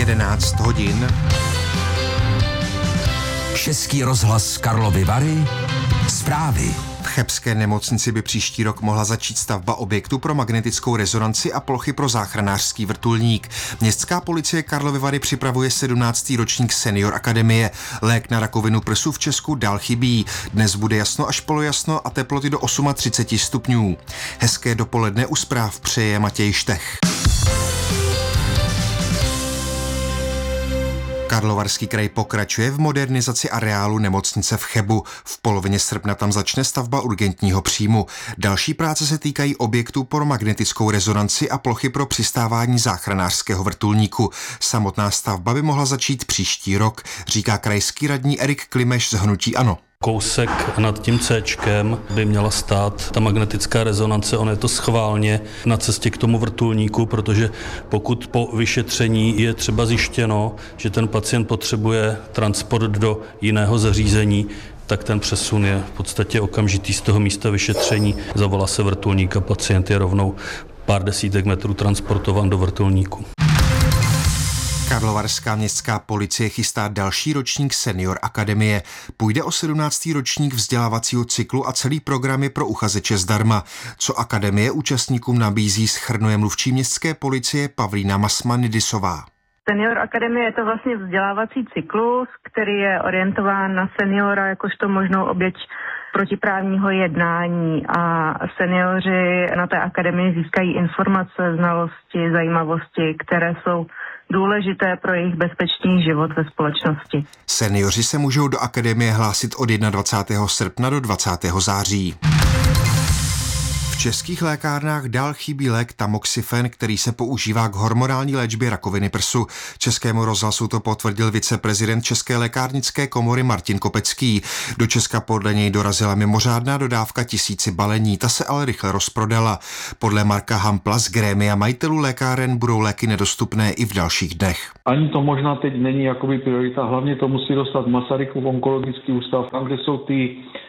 11 hodin. Český rozhlas Karlovy Vary. Zprávy. V chebské nemocnici by příští rok mohla začít stavba objektu pro magnetickou rezonanci a plochy pro záchranářský vrtulník. Městská policie Karlovy Vary připravuje 17. ročník Senior Akademie. Lék na rakovinu prsu v Česku dál chybí. Dnes bude jasno až polojasno a teploty do 38 stupňů. Hezké dopoledne u zpráv přeje Matěj Štech. Karlovarský kraj pokračuje v modernizaci areálu nemocnice v Chebu. V polovině srpna tam začne stavba urgentního příjmu. Další práce se týkají objektu pro magnetickou rezonanci a plochy pro přistávání záchranářského vrtulníku. Samotná stavba by mohla začít příští rok, říká krajský radní Erik Klimeš z hnutí ANO. Kousek nad tím Cčkem by měla stát ta magnetická rezonance, ono je to schválně na cestě k tomu vrtulníku, protože pokud po vyšetření je třeba zjištěno, že ten pacient potřebuje transport do jiného zařízení, tak ten přesun je v podstatě okamžitý z toho místa vyšetření. Zavolá se vrtulník a pacient je rovnou pár desítek metrů transportován do vrtulníku. Karlovarská městská policie chystá další ročník Senior Akademie. Půjde o 17. ročník vzdělávacího cyklu a celý program je pro uchazeče zdarma. Co akademie účastníkům nabízí, shrnuje mluvčí městské policie Pavlína Masmanidisová. Senior Akademie je to vlastně vzdělávací cyklus, který je orientován na seniora jakožto možnou oběť protiprávního jednání a seniori na té akademii získají informace, znalosti, zajímavosti, které jsou důležité pro jejich bezpečný život ve společnosti. Seniori se můžou do akademie hlásit od 21. srpna do 20. září. V českých lékárnách dál chybí lék Tamoxifen, který se používá k hormonální léčbě rakoviny prsu. Českému rozhlasu to potvrdil viceprezident České lékárnické komory Martin Kopecký. Do Česka podle něj dorazila mimořádná dodávka 1000 balení, ta se ale rychle rozprodala. Podle Marka Hampla z grémia majitelů lékáren budou léky nedostupné i v dalších dnech. Ani to možná teď není jakoby priorita, hlavně to musí dostat Masarykův onkologický ústav, tam, kde jsou ty